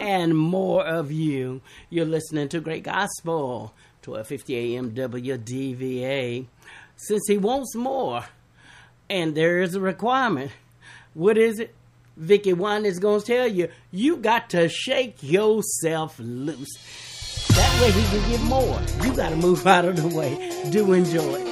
and more of you. You're listening to Great Gospel, 1250 AM WDVA. Since he wants more, and there is a requirement, what is it? Vicky Wine is going to tell you, you got to shake yourself loose. That way he can get more. You got to move out of the way. Do enjoy it.